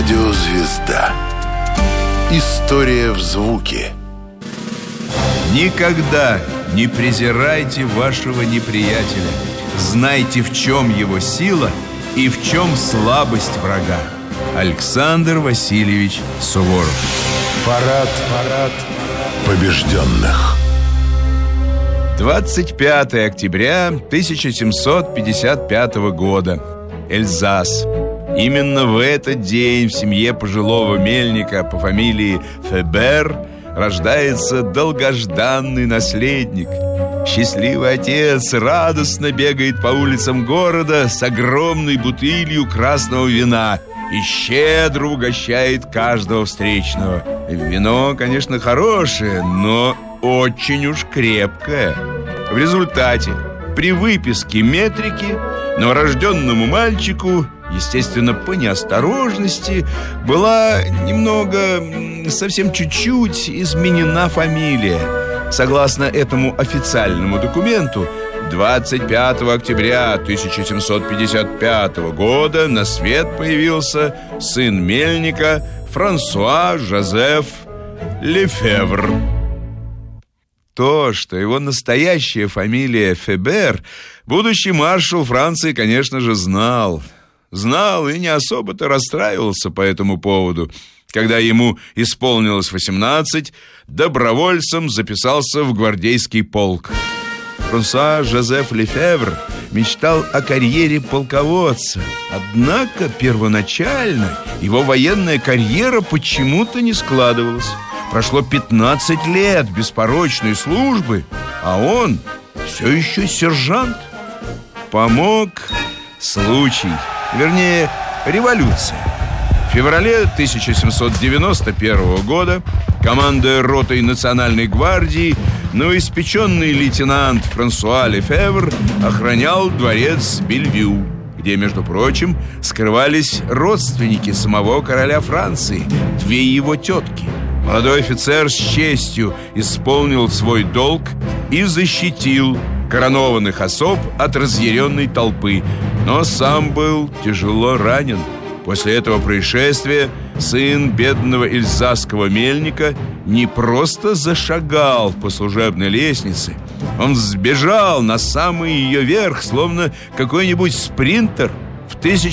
Радиозвезда. История в звуке. Никогда не презирайте вашего неприятеля. Знайте, в чем его сила и в чем слабость врага. Александр Васильевич Суворов. Парад побежденных. 25 октября 1755 года. Эльзас. Именно в этот день в семье пожилого мельника по фамилии Фебер рождается долгожданный наследник. Счастливый отец радостно бегает по улицам города с огромной бутылью красного вина и щедро угощает каждого встречного. Вино, конечно, хорошее, но очень уж крепкое. В результате, при выписке метрики, новорожденному мальчику, естественно, по неосторожности, была немного, совсем чуть-чуть изменена фамилия. Согласно этому официальному документу, 25 октября 1755 года на свет появился сын мельника Франсуа Жозеф Лефевр. То, что его настоящая фамилия Фебер, будущий маршал Франции, конечно же, знал. Знал и не особо-то расстраивался по этому поводу. Когда ему исполнилось 18, добровольцем записался в гвардейский полк. Франсуа Жозеф Лефевр мечтал о карьере полководца. Однако первоначально его военная карьера почему-то не складывалась. Прошло 15 лет беспорочной службы, а он все еще сержант. Помог случай, вернее, революция. В феврале 1791 года, командуя ротой Национальной гвардии, новоиспеченный лейтенант Франсуа Лефевр охранял дворец Бельвью, где, между прочим, скрывались родственники самого короля Франции, две его тетки. Молодой офицер с честью исполнил свой долг и защитил коронованных особ от разъяренной толпы, но сам был тяжело ранен. После этого происшествия сын бедного эльзасского мельника не просто зашагал по служебной лестнице, он сбежал на самый ее верх, словно какой-нибудь спринтер. В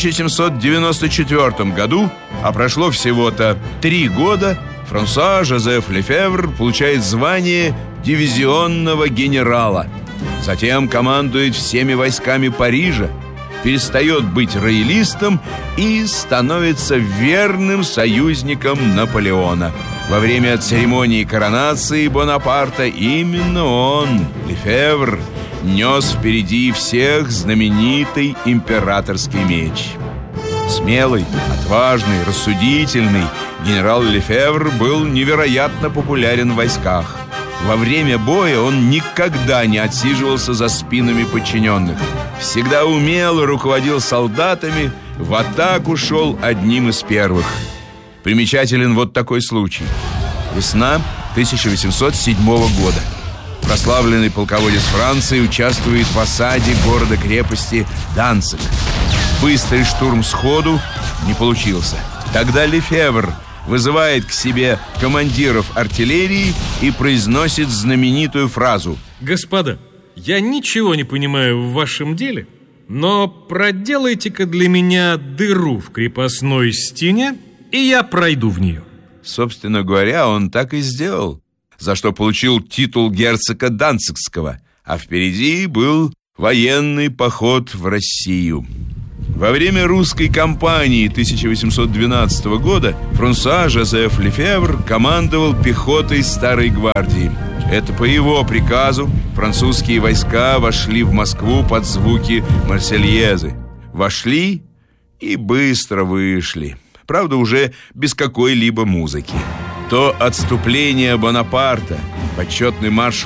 1794 году, а прошло всего-то 3 года, Франсуа Жозеф Лефевр получает звание дивизионного генерала. Затем командует всеми войсками Парижа, перестает быть роялистом и становится верным союзником Наполеона. Во время церемонии коронации Бонапарта именно он, Лефевр, нес впереди всех знаменитый императорский меч. Смелый, отважный, рассудительный генерал Лефевр был невероятно популярен в войсках. Во время боя он никогда не отсиживался за спинами подчиненных. Всегда умело руководил солдатами, в атаку шел одним из первых. Примечателен вот такой случай. Весна 1807 года. Прославленный полководец Франции участвует в осаде города-крепости Данциг. Быстрый штурм сходу не получился. Тогда Лефевр вызывает к себе командиров артиллерии и произносит знаменитую фразу: «Господа, я ничего не понимаю в вашем деле, но проделайте-ка для меня дыру в крепостной стене, и я пройду в нее». Собственно говоря, он так и сделал, за что получил титул герцога Данцигского, а впереди был военный поход в Россию. Во время русской кампании 1812 года Франсуа Жозеф Лефевр командовал пехотой Старой гвардии. Это по его приказу французские войска вошли в Москву под звуки Марсельезы. Вошли и быстро вышли. Правда, уже без какой-либо музыки. То отступление Бонапарта, почетный марш